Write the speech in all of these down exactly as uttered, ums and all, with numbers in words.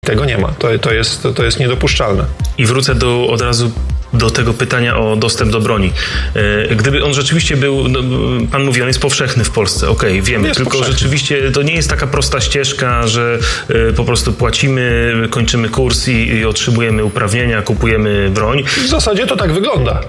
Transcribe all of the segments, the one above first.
Tego nie ma. To, to, jest, to, to jest niedopuszczalne. I wrócę do, od razu do tego pytania o dostęp do broni. Gdyby on rzeczywiście był, no, pan mówi, on jest powszechny w Polsce, okej, okay, wiemy, tylko powszechny. Rzeczywiście to nie jest taka prosta ścieżka, że po prostu płacimy, kończymy kurs i, i otrzymujemy uprawnienia, kupujemy broń. W zasadzie to tak wygląda.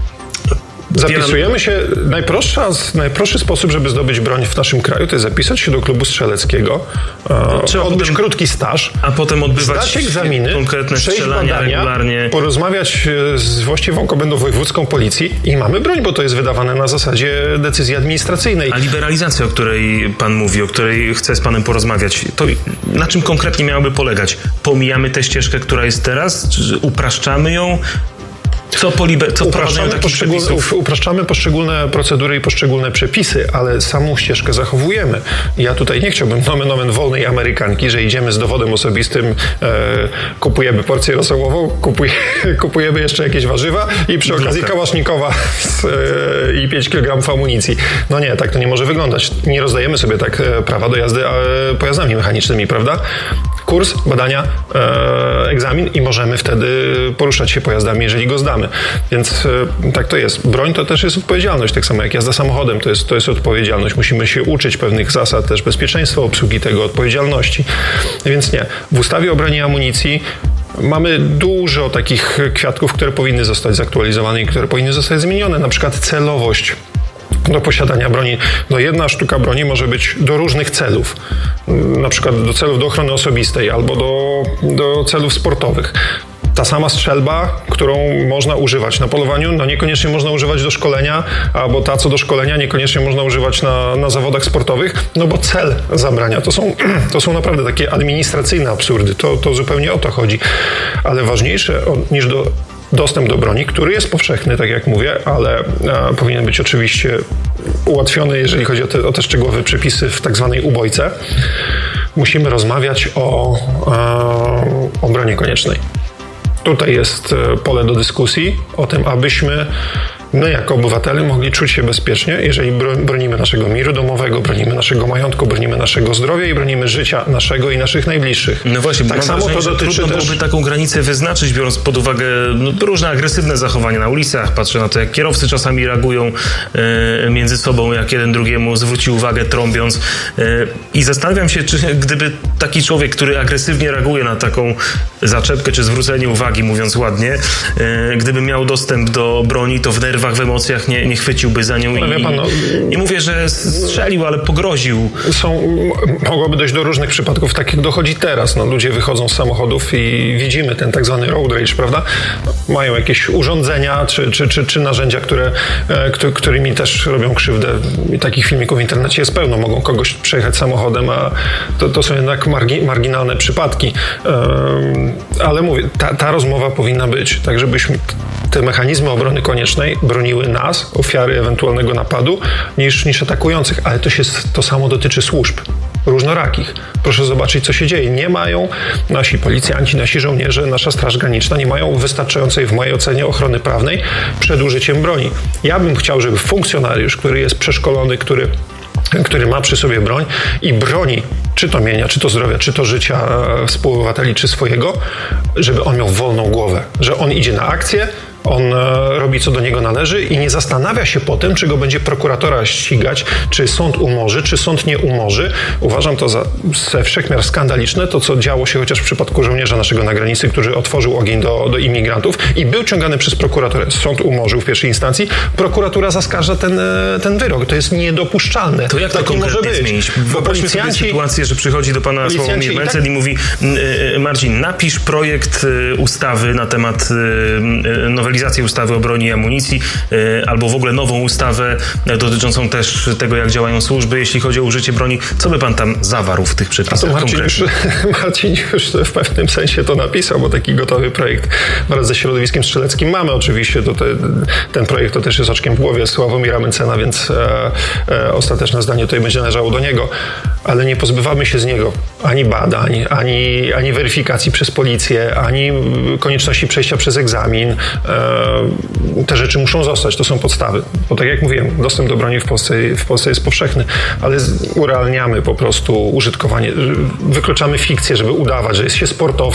Zapisujemy się, najprostsza, najprostszy sposób, żeby zdobyć broń w naszym kraju, to jest zapisać się do klubu strzeleckiego, Trzeba odbyć potem, krótki staż, a potem odbywać zdać egzaminy, konkretne przejść strzelania badania, regularnie. Porozmawiać z właściwą komendą wojewódzką policji i mamy broń, bo to jest wydawane na zasadzie decyzji administracyjnej. A liberalizacja, o której pan mówi, o której chcę z panem porozmawiać, to na czym konkretnie miałaby polegać? Pomijamy tę ścieżkę, która jest teraz? Czy upraszczamy ją? Co, polibe, co upraszczamy, poszczególne, upraszczamy poszczególne procedury i poszczególne przepisy, ale samą ścieżkę zachowujemy. Ja tutaj nie chciałbym nomen omen wolnej amerykanki, że idziemy z dowodem osobistym, e, kupujemy porcję rosołową, kupuj, kupujemy jeszcze jakieś warzywa i przy okazji Bloka. kałasznikowa z, e, i pięć kilogramów amunicji. No nie, tak to nie może wyglądać. Nie rozdajemy sobie tak e, prawa do jazdy e, pojazdami mechanicznymi, prawda? Kurs, badania, e, egzamin i możemy wtedy poruszać się pojazdami, jeżeli go zdamy. Więc e, tak to jest. Broń to też jest odpowiedzialność, tak samo jak jazda samochodem, to jest, to jest odpowiedzialność. Musimy się uczyć pewnych zasad, też bezpieczeństwa obsługi tego, odpowiedzialności. Więc nie. W ustawie o broni i amunicji mamy dużo takich kwiatków, które powinny zostać zaktualizowane i które powinny zostać zmienione. Na przykład celowość do posiadania broni. No jedna sztuka broni może być do różnych celów. Na przykład do celów do ochrony osobistej albo do, do celów sportowych. Ta sama strzelba, którą można używać na polowaniu, no niekoniecznie można używać do szkolenia, albo ta co do szkolenia niekoniecznie można używać na, na zawodach sportowych, no bo cel zabrania. To są, to są naprawdę takie administracyjne absurdy. To, to zupełnie o to chodzi. Ale ważniejsze niż do dostęp do broni, który jest powszechny, tak jak mówię, ale a, powinien być oczywiście ułatwiony, jeżeli chodzi o te, o te szczegółowe przepisy w tak zwanej ubojce. Musimy rozmawiać o, a, o broni koniecznej. Tutaj jest pole do dyskusji o tym, abyśmy my jako obywatele mogli czuć się bezpiecznie, jeżeli bronimy naszego miru domowego, bronimy naszego majątku, bronimy naszego zdrowia i bronimy życia naszego i naszych najbliższych. No właśnie, tak samo wrażenie, to dotyczy trudno też... byłoby taką granicę wyznaczyć, biorąc pod uwagę no, różne agresywne zachowania na ulicach. Patrzę na to, jak kierowcy czasami reagują e, między sobą, jak jeden drugiemu zwróci uwagę trąbiąc. E, I zastanawiam się, czy gdyby taki człowiek, który agresywnie reaguje na taką zaczepkę, czy zwrócenie uwagi, mówiąc ładnie, e, gdyby miał dostęp do broni, to w nerwach, w emocjach nie, nie chwyciłby za nią i pan, no, nie mówię, że strzelił, ale pogroził. Są, mogłoby dojść do różnych przypadków, tak jak dochodzi teraz. No, ludzie wychodzą z samochodów i widzimy ten tak zwany road rage, prawda? Mają jakieś urządzenia czy, czy, czy, czy narzędzia, które, którymi też robią krzywdę. I takich filmików w internecie jest pełno. Mogą kogoś przejechać samochodem, a to, to są jednak margi, marginalne przypadki. Um, ale mówię, ta, ta rozmowa powinna być, tak żebyśmy te mechanizmy obrony koniecznej broniły nas, ofiary ewentualnego napadu, niż, niż atakujących. Ale to, się, to samo dotyczy służb różnorakich. Proszę zobaczyć, co się dzieje. Nie mają nasi policjanci, nasi żołnierze, nasza Straż Graniczna nie mają wystarczającej, w mojej ocenie, ochrony prawnej przed użyciem broni. Ja bym chciał, żeby funkcjonariusz, który jest przeszkolony, który który ma przy sobie broń i broni czy to mienia, czy to zdrowia, czy to życia współobywateli, czy swojego, żeby on miał wolną głowę, że on idzie na akcję, on robi, co do niego należy i nie zastanawia się potem, czy go będzie prokuratora ścigać, czy sąd umorzy, czy sąd nie umorzy. Uważam to za ze wszechmiar skandaliczne, to co działo się chociaż w przypadku żołnierza naszego na granicy, który otworzył ogień do, do imigrantów i był ciągany przez prokuratorę. Sąd umorzył w pierwszej instancji, prokuratura zaskarża ten, ten wyrok. To jest niedopuszczalne. To jak to tak konkretnie może być? zmienić? Wyobraźmy sobie sytuację, że przychodzi do pana Sławomir Mencen i, tak... i mówi: Marcin, napisz projekt ustawy na temat nowelizacji ustawy o broni i amunicji, albo w ogóle nową ustawę dotyczącą też tego, jak działają służby, jeśli chodzi o użycie broni. Co by pan tam zawarł w tych przepisach? A to Marcin już, Marcin już w pewnym sensie to napisał, bo taki gotowy projekt wraz ze środowiskiem strzeleckim mamy oczywiście. To te, ten projekt to też jest oczkiem w głowie Sławomira Mencena, więc e, e, ostateczne zdanie tutaj będzie należało do niego. Ale nie pozbywamy się z niego ani badań, ani, ani weryfikacji przez policję, ani konieczności przejścia przez egzamin. Te rzeczy muszą zostać, to są podstawy. Bo tak jak mówiłem, dostęp do broni w Polsce, w Polsce jest powszechny, ale urealniamy po prostu użytkowanie, wykluczamy fikcję, żeby udawać, że jest się sportowcem,